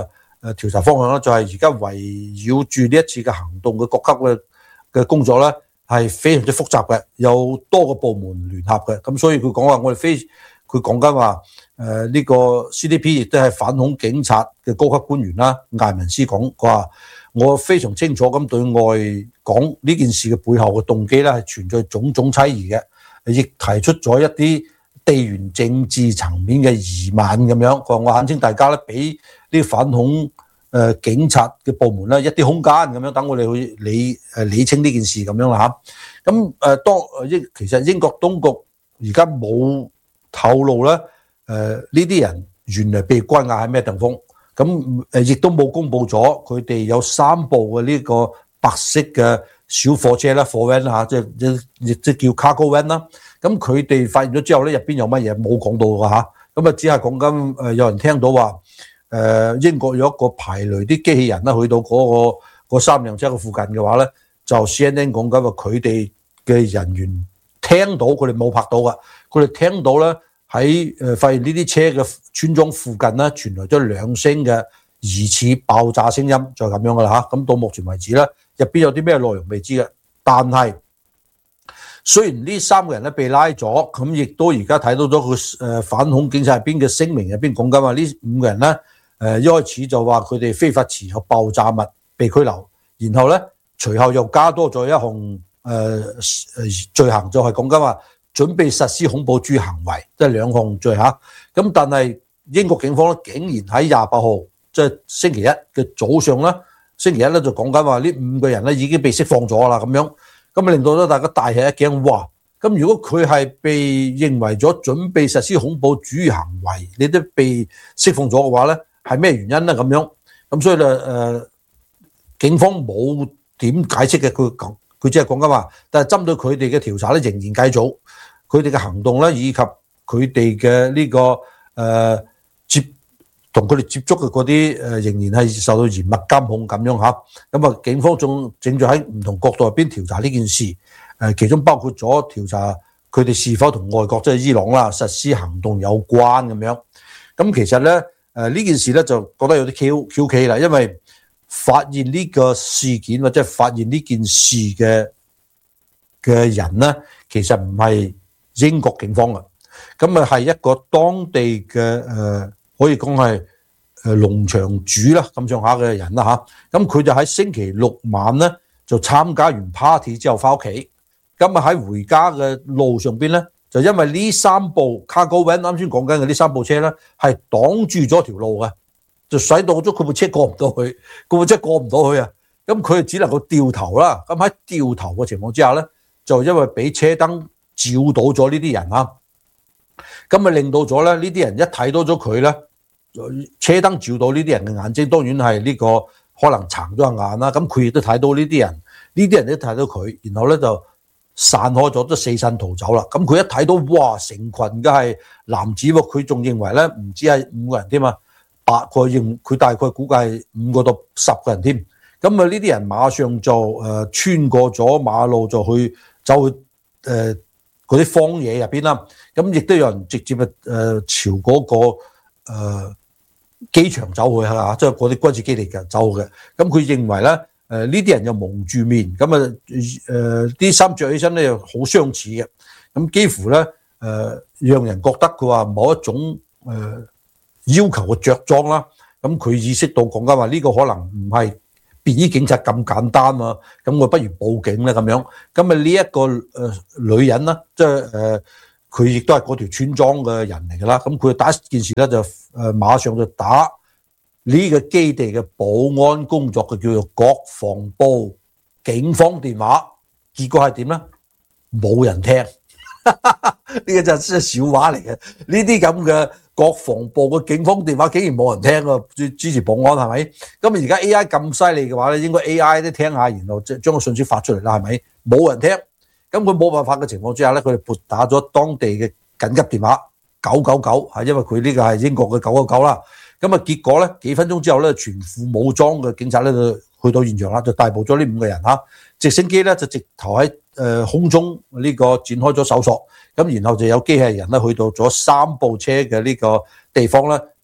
誒調查方向咧，就係而家圍繞住呢一次嘅行動嘅各級嘅嘅工作咧，係非常之複雜嘅，有多個部門聯合嘅，咁所以佢講話我哋非佢講緊話誒呢個 C D P 亦都係反恐警察嘅高級官員啦，艾文斯講佢話我非常清楚咁對外講呢件事嘅背後嘅動機咧係存在種種猜疑嘅，亦提出咗一啲地緣政治層面嘅疑問咁樣，佢話我懇請大家咧俾啲反恐誒警察嘅部門咧一啲空間咁樣，等我哋去理誒理清呢件事咁樣啦嚇。咁誒當英其實英國當局而家冇透露咧誒呢啲人原來被關押喺咩地方，咁誒亦都冇公佈咗佢哋有三部嘅呢個白色嘅小貨車啦，貨 van 嚇，即係亦即叫 cargo van 啦。咁佢哋發現咗之後咧，入邊有乜嘢冇講到㗎嚇，咁啊只係講緊誒有人聽到話誒英國有一個排雷啲機器人啦，去到嗰個嗰三輛車嘅附近嘅話咧，就 C N N 講緊話佢哋嘅人員聽到，佢哋冇拍到㗎，佢哋聽到咧喺誒發現呢啲車嘅村莊附近咧傳來咗兩聲嘅疑似爆炸聲音，就係咁樣㗎啦嚇。咁到目前為止咧，入邊有啲咩內容未知嘅，但係雖然呢三個人咧被拉咗，咁亦都而家睇到咗佢誒反恐警察入邊嘅聲明入邊講緊話呢五個人咧誒一開始就話佢哋非法持有爆炸物被拘留，然後咧隨後又加多咗一項誒誒罪行，就係講緊話準備實施恐怖主義行為，即係兩項罪嚇。咁但係英國警方咧竟然喺廿八號即係星期一嘅早上咧，星期一咧就講緊話呢五個人咧已經被釋放咗啦咁樣。咁令到咗大家大吃一驚，哇！咁如果佢係被認為咗準備實施恐怖主義行為，你都被釋放咗嘅話咧，係咩原因咧？咁樣咁所以咧誒、呃，警方冇點解釋嘅，佢講佢只係講緊話，但係針對佢哋嘅調查咧，仍然繼續佢哋嘅行動咧，以及佢哋嘅呢個誒、呃、接。同佢哋接觸嘅嗰啲誒仍然係受到嚴密監控咁樣嚇，咁啊警方仲正在喺唔同角度入邊調查呢件事，誒其中包括咗調查佢哋是否同外國即係伊朗啦實施行動有關咁樣。咁其實咧誒呢件事咧就覺得有啲蹊蹺蹊啦，因為發現呢個事件或者發現呢件事嘅嘅人咧，其實唔係英國警方嘅，咁啊係一個當地嘅誒。呃可以講係誒農場主啦咁上下嘅人啦嚇，咁佢就喺星期六晚咧就參加完 party 之後翻屋企，咁啊喺回家嘅路上邊咧，就因為呢三部 cargo van 啱先講緊嘅呢三部車咧係擋住咗條路嘅，就使到咗佢部車過唔到去，佢部車過唔到去啊，咁佢就只能夠掉頭啦。咁喺掉頭嘅情況之下咧，就因為俾車燈照到咗呢啲人啊。咁咪令到咗咧，呢啲人一睇到咗佢咧，車燈照到呢啲人嘅眼睛，當然係呢個可能撐咗下眼啦。咁佢亦都睇到呢啲人，呢啲人都睇到佢，然後咧就散開咗，都四散逃走啦。咁佢一睇到，哇！成群嘅係男子喎，佢仲認為咧唔止係五個人添啊，八個認佢大概估計係五個到十個人添。咁啊，呢啲人馬上就誒穿過咗馬路，就去走去誒嗰啲荒野入邊啦。咁亦都有人直接誒朝嗰個誒機場走去嚇，即係嗰啲軍事基地嘅走嘅。咁佢認為咧誒呢啲人又蒙住面，咁啊誒啲衫着起身咧又好相似嘅。咁幾乎咧誒讓人覺得佢話某一種誒要求嘅着裝啦。咁佢意識到講緊話呢個可能唔係便衣警察咁簡單啊，咁我不如報警咧咁樣。咁啊呢一個誒女人啦，即係誒。佢亦都係嗰條村莊嘅人嚟㗎啦，咁佢第一件事咧就誒馬上就打呢個基地嘅保安工作嘅叫做國防部警方電話，結果係點咧？冇人聽，呢個就係笑話嚟嘅。呢啲咁嘅國防部嘅警方電話竟然冇人聽啊！支持保安係咪？咁而家 A I 咁犀利嘅話咧，應該 A I 都聽下，然後將個信息發出嚟啦，係咪？冇人聽。咁佢冇辦法嘅情況之下咧，佢哋撥打咗當地嘅緊急電話九九九，係因為佢呢個係英國嘅九九九啦。咁啊結果咧幾分鐘之後咧，全副武裝嘅警察咧就去到現場啦，就逮捕咗呢五個人嚇。直升機咧就直頭喺誒空中呢個展開咗搜索，咁然後就有機器人咧去到咗三部車嘅呢個地方咧，再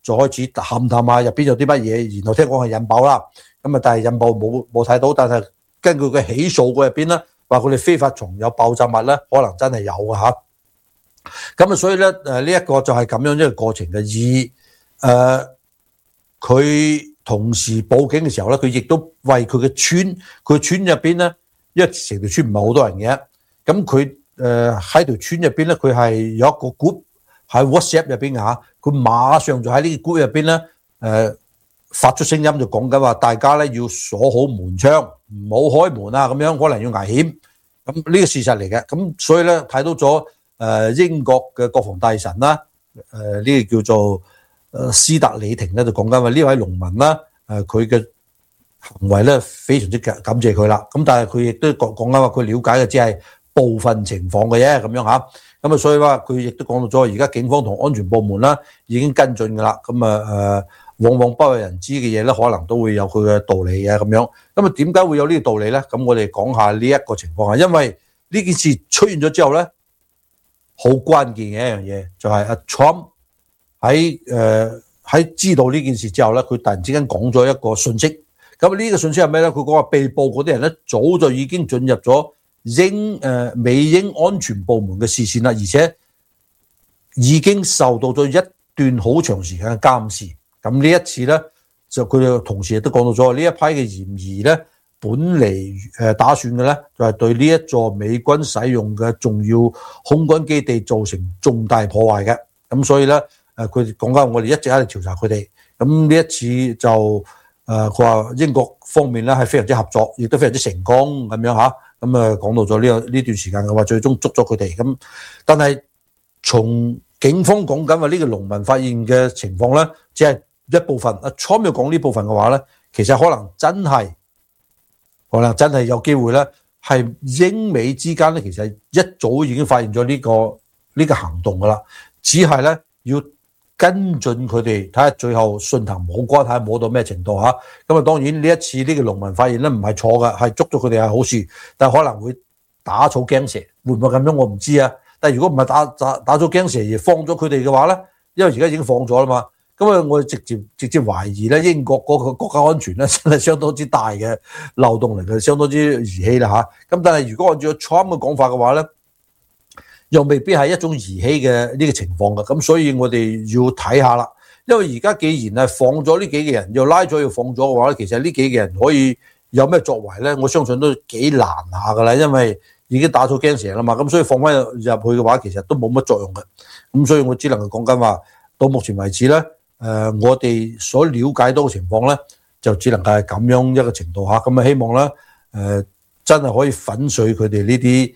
就開始探探下入邊有啲乜嘢，然後聽講係引爆啦。咁啊，但係引爆冇冇睇到，但係根據佢起訴嗰入邊咧，話佢哋非法藏有爆炸物咧，可能真係有嘅嚇。咁啊，所以咧誒呢一個就係咁樣一個過程嘅。而誒佢同時報警嘅時候咧，佢亦都為佢嘅村，佢村入邊咧，因為成條村唔係好多人嘅，咁佢誒喺條村入邊咧，佢係有一個 group 喺 WhatsApp 入邊嚇，佢馬上就喺呢個 group 入邊咧誒發出聲音，就講緊話大家咧要鎖好門窗，唔好開門啊，咁樣可能要危險。咁呢個事實嚟嘅，咁所以咧睇到咗誒英國嘅國防大臣啦，誒呢個叫做誒斯特里廷咧就講緊話呢位農民啦，誒佢嘅行為咧非常之感感謝佢啦。咁但係佢亦都講講緊話佢了解嘅只係部分情況嘅啫，咁樣嚇。咁啊，所以話佢亦都講到咗，而家警方同安全部門啦已經跟進㗎啦。咁啊誒。往往不為人知嘅嘢咧，可能都會有佢嘅道理嘅咁樣。咁啊，點解會有呢個道理咧？咁我哋講下呢一個情況啊。因為呢件事出現咗之後咧，好關鍵嘅一樣嘢就係阿 Trump 喺誒喺知道呢件事之後咧，佢突然之間講咗一個訊息。咁呢個訊息係咩咧？佢講話被捕嗰啲人咧，早就已經進入咗英誒美英安全部門嘅視線啦，而且已經受到咗一段好長時間嘅監視。咁呢一次咧，就佢哋同時亦都講到咗呢一批嘅嫌疑咧，本嚟誒打算嘅咧，就係對呢一座美軍使用嘅重要空軍基地造成重大破壞嘅。咁所以咧，誒佢哋講緊我哋一直喺度調查佢哋。咁呢一次就誒佢話英國方面咧係非常之合作，亦都非常之成功咁樣嚇。咁啊講到咗呢個呢段時間嘅話，最終捉咗佢哋。咁但係從警方講緊話呢個農民發現嘅情況咧，只係一部分。阿 Trump 要講呢部分嘅話咧，其實可能真係，可能真係有機會咧，係英美之間咧，其實一早已經發現咗呢個呢個行動噶啦，只係咧要跟進佢哋，睇下最後順藤摸瓜，睇下摸到咩程度嚇。咁啊，當然呢一次呢個農民發現咧唔係錯嘅，係捉咗佢哋係好事，但係可能會打草驚蛇，會唔會咁樣我唔知啊。但係如果唔係打打打咗驚蛇而放咗佢哋嘅話咧，因為而家已經放咗啦嘛，咁啊我直接直接懷疑咧英國嗰個國家安全咧真係相當之大嘅漏洞嚟嘅，相當之兒戲啦嚇。咁但係如果按照 Trump 嘅講法嘅話咧，又未必係一種兒戲嘅呢個情況嘅。咁所以我哋要睇下啦，因為而家既然係放咗呢幾個人，又拉咗又放咗嘅話咧，其實呢幾個人可以有咩作為咧？我相信都幾難下噶啦，因為已經打草驚蛇啦嘛，咁所以放翻入去嘅話，其實都冇乜作用嘅。咁所以我只能夠講緊話，到目前為止咧，誒、呃、我哋所了解到嘅情況咧，就只能夠係咁樣一個程度嚇。咁啊，希望咧，誒、呃、真係可以粉碎佢哋呢啲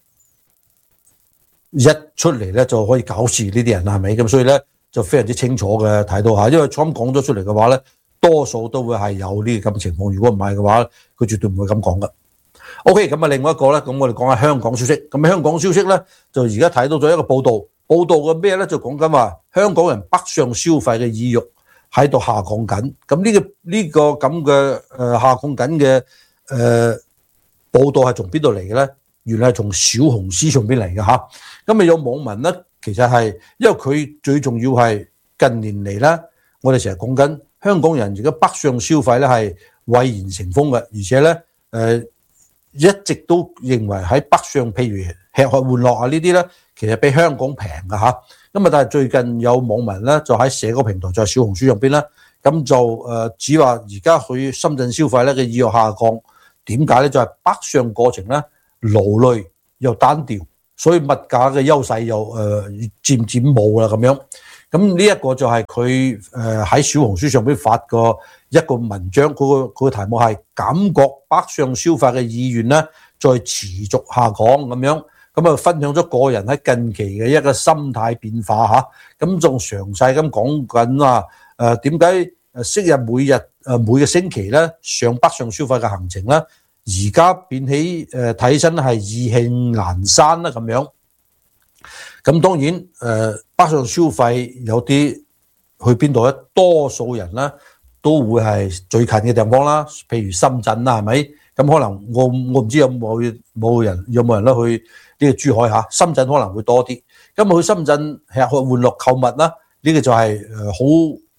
一出嚟咧就可以搞事呢啲人啦，係咪？咁所以咧就非常之清楚嘅睇到嚇，因為 Trump 講咗出嚟嘅話咧，多數都會係有呢個咁嘅情況。如果唔係嘅話，佢絕對唔會咁講嘅。O.K. 咁啊，另外一個咧，咁我哋講下香港消息。咁香港消息咧，就而家睇到咗一個報導，報導嘅咩咧？就講緊話香港人北上消費嘅意欲喺度下降緊。咁呢個呢個咁嘅誒下降緊嘅誒報導係從邊度嚟嘅咧？原來係從小紅書上邊嚟嘅嚇。咁啊有網民咧，其實係因為佢最重要係近年嚟咧，我哋成日講緊香港人而家北上消費咧係蔚然成風嘅，而且咧誒。呃一直都認為喺北上，譬如吃喝玩樂啊呢啲咧，其實比香港平㗎嚇。咁啊，但係最近有網民咧就喺社交平台，就係小紅書上邊咧，咁就誒指話而家去深圳消費咧嘅意欲下降。點解咧？就係北上過程咧勞累又單調，所以物價嘅優勢又誒漸漸冇啦咁樣。咁呢一個就係佢誒喺小紅書上邊發過一個文章，佢個佢嘅題目係感覺北上消費嘅意願咧再持續下降咁樣，咁啊分享咗個人喺近期嘅一個心態變化嚇，咁仲詳細咁講緊啊誒點解誒昔日每日誒每個星期咧上北上消費嘅行程咧，而家變起誒睇起身係意興闌珊啦咁樣。咁當然誒北上消費有啲去邊度咧？多數人咧都會係最近嘅地方啦，譬如深圳啦，係咪？咁可能我我唔知有冇冇人有冇人咧去呢個珠海嚇，深圳可能會多啲。咁去深圳吃喝玩樂購物啦，呢個就係誒好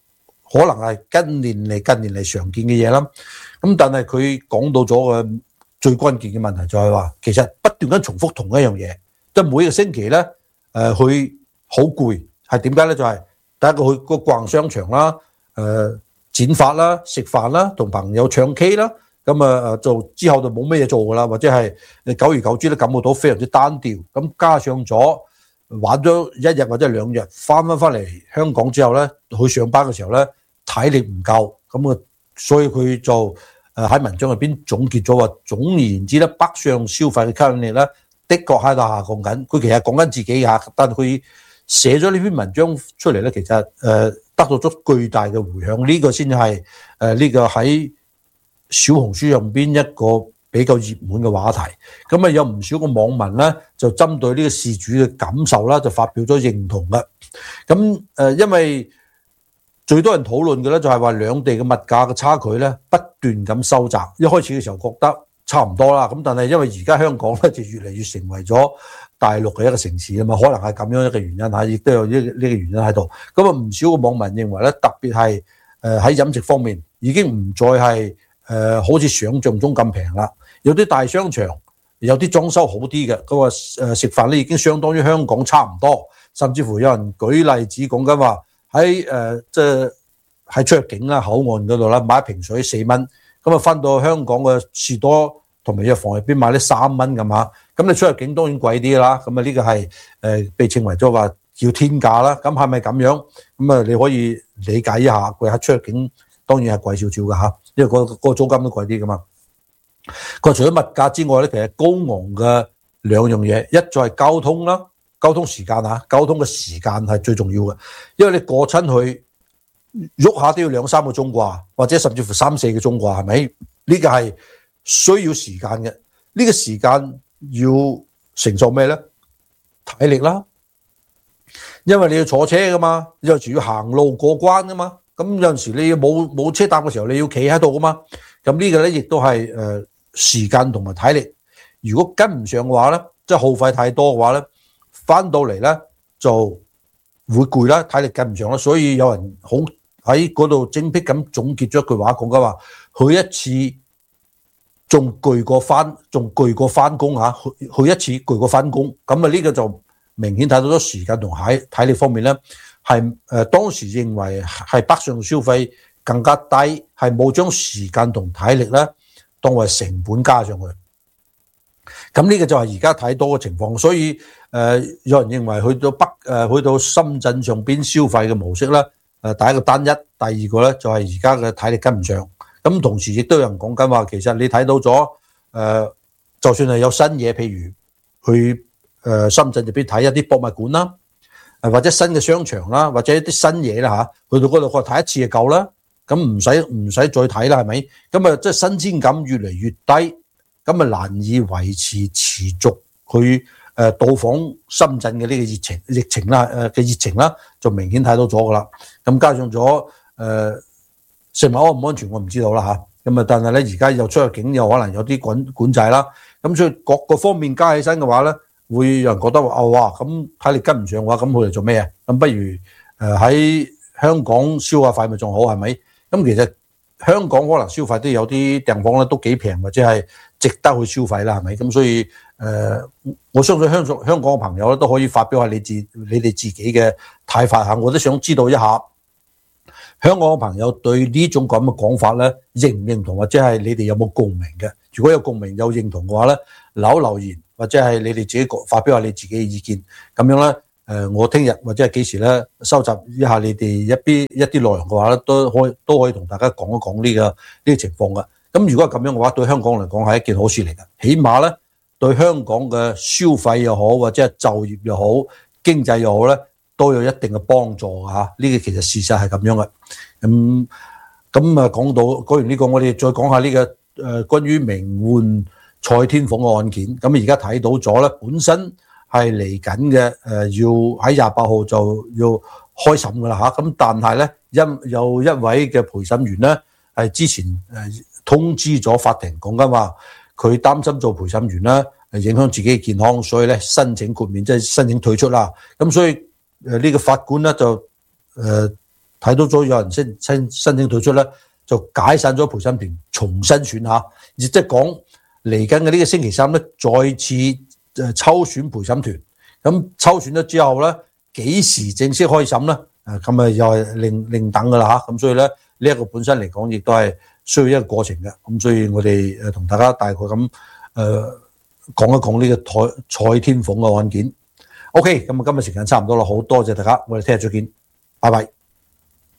可能係近年嚟近年嚟常見嘅嘢啦。咁但係佢講到咗嘅最關鍵嘅問題就係話，其實不斷咁重複同一樣嘢，即係每個星期咧，誒佢好攰，係點解咧？就係、是、第一個去個逛商場啦，誒、呃、剪髮啦、食飯啦、同朋友唱 K 啦，咁啊做之後就冇咩嘢做噶啦，或者係久而久之都感覺到非常之單調。咁加上咗玩咗一日或者兩日，翻翻翻嚟香港之後咧，去上班嘅時候咧，體力唔夠，咁啊，所以佢就誒喺文章入邊總結咗話，總而言之咧，北上消費嘅吸引力咧，的確喺度下降緊。佢其實講緊自己嚇，但係佢寫咗呢篇文章出嚟咧，其實誒得到咗巨大嘅迴響。呢個先係誒呢個喺小紅書上邊一個比較熱門嘅話題。咁啊，有唔少個網民咧就針對呢個事主嘅感受啦，就發表咗認同嘅。咁誒，因為最多人討論嘅咧就係話兩地嘅物價嘅差距咧不斷咁收窄。一開始嘅時候覺得差唔多啦，咁但係因為而家香港咧就越嚟越成為咗大陸嘅一個城市啊嘛，可能係咁樣一個原因嚇，亦都有呢呢個原因喺度。咁啊，唔少嘅網民認為咧，特別係誒喺飲食方面已經唔再係誒好似想像中咁平啦。有啲大商場有啲裝修好啲嘅，佢話誒食飯咧已經相當於香港差唔多，甚至乎有人舉例子講緊話。喺誒即係喺出入境啦口岸嗰度啦，買一瓶水四蚊，咁啊翻到香港嘅士多同埋藥房入邊買啲三蚊咁嚇，咁你出入境當然貴啲啦，咁啊呢個係誒、呃、被稱為咗話叫天價啦，咁係咪咁樣？咁啊你可以理解一下，佢喺出入境當然係貴少少嘅嚇，因為個個租金都貴啲噶嘛。佢除咗物價之外咧，其實高昂嘅兩樣嘢，一就係交通啦。交通時間啊，交通嘅時間係最重要嘅，因為你過親去喐下都要兩三個鐘啩，或者甚至乎三四個鐘啩，係咪？呢個係需要時間嘅，呢個時間要承受咩咧？體力啦，因為你要坐車噶嘛，有時要行路過關噶嘛，咁有陣時你要冇冇車搭嘅時候，你要企喺度噶嘛，咁呢個咧亦都係誒時間同埋體力，如果跟唔上嘅話咧，即係耗費太多嘅話咧。翻到嚟咧就會攰啦，體力跟唔上啦，所以有人好喺嗰度精闢咁總結咗一句話，講緊話去一次仲攰過翻，仲攰過翻工嚇，去去一次攰過翻工，咁啊呢個就明顯睇到咗時間同體體力方面咧，係誒當時認為係北上消費更加低，係冇將時間同體力咧當為成本加上去。咁呢個就係而家睇到嘅情況，所以誒、呃、有人認為去到北誒、呃、去到深圳上邊消費嘅模式咧，誒第一個單一，第二個咧就係而家嘅體力跟唔上。咁同時亦都有人講緊話，其實你睇到咗誒、呃，就算係有新嘢，譬如去誒、呃、深圳入邊睇一啲博物館啦，誒或者新嘅商場啦，或者一啲新嘢啦嚇，去到嗰度我睇一次就夠啦，咁唔使唔使再睇啦，係咪？咁啊即係新鮮感越嚟越低。咁啊難以維持持續去誒到訪深圳嘅呢個熱情疫情啦誒嘅熱情啦，就明顯睇到咗噶啦。咁加上咗誒食物安唔安全我唔知道啦嚇。咁啊但係咧而家又出入境又可能有啲管管制啦。咁所以各個方面加起身嘅話咧，會有人覺得話哦哇咁體力跟唔上嘅話，咁佢哋做咩啊？咁不如誒喺香港消下費咪仲好係咪？咁其實香港可能消費都有啲地方咧都幾平，或者係值得去消費啦，係咪？咁所以誒、呃，我相信香港香港嘅朋友咧都可以發表下你自你哋自己嘅睇法嚇，我都想知道一下香港嘅朋友對呢種咁嘅講法咧認唔認同，或者係你哋有冇共鳴嘅？如果有共鳴有認同嘅話咧，留留言或者係你哋自己發表下你自己嘅意見，咁樣咧。誒，我聽日或者係幾時咧收集一下你哋一啲一啲內容嘅話咧，都可以都可以同大家講一講呢個呢個情況嘅。咁如果係咁樣嘅話，對香港嚟講係一件好事嚟嘅，起碼咧對香港嘅消費又好，或者係就業又好，經濟又好咧，都有一定嘅幫助嚇。呢個其實事實係咁樣嘅。咁咁啊，講到講完呢個，我哋再講下呢個誒關於名媛蔡天鳳嘅案件。咁而家睇到咗咧，本身係嚟緊嘅，誒要喺廿八號就要開審噶啦嚇，咁但係咧，因有一位嘅陪審員咧係之前誒通知咗法庭，講緊話佢擔心做陪審員咧影響自己嘅健康，所以咧申請豁免，即係申請退出啦。咁所以誒呢個法官咧就誒睇到咗有人申申申請退出咧，就解散咗陪審團，重新選下，亦即係講嚟緊嘅呢個星期三咧，再次誒抽選陪審團。咁抽選咗之後咧，幾時正式開審咧？誒咁啊又係另另等噶啦嚇。咁所以咧呢一個本身嚟講，亦都係需要一個過程嘅。咁所以我哋誒同大家大概咁誒、呃、講一講呢個蔡蔡天鳳嘅案件。OK，咁啊今日時間差唔多啦，好多謝大家，我哋聽日再見，拜拜。